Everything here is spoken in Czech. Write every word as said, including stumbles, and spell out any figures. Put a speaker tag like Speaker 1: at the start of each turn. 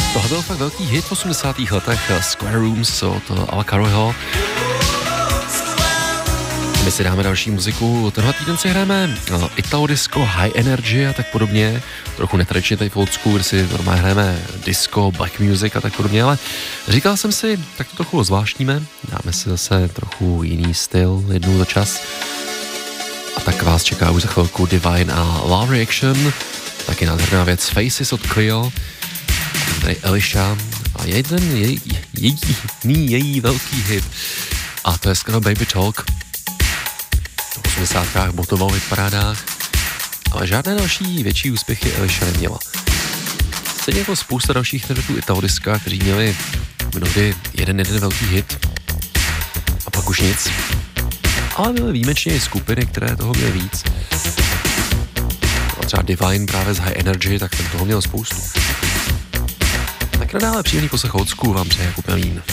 Speaker 1: Tohle byl fakt velký hit v osmdesátých letech, Square Rooms od Ala Caroyho. My si dáme další muziku. Tenhle týden si hrajeme Italo disco, high energy a tak podobně. Trochu netradičně tady v old school, kde si normálně hrajeme disco, black music a tak podobně, ale říkal jsem si, tak to trochu ozvláštníme. Dáme si zase trochu jiný styl, jednou za čas. A tak vás čeká už za chvilku Divine a Love Reaction. Taky nádherná věc Faces od Clio. Tady Elisha a jeden její, její, její velký hit. A to je skoro Baby Talk. V osmdesátkách botoval v hitparádách, ale žádné další větší úspěchy Elisha neměla. Stejně jako spousta dalších interpretů italodiska, kteří měli mnohdy jeden jeden velký hit a pak už nic. Ale byly výjimečně i skupiny, které toho měly víc. A třeba Divine právě z High Energy, tak ten toho měl spoustu. Tak nadále příjemný poslech old school vám přeje Jakub Melín.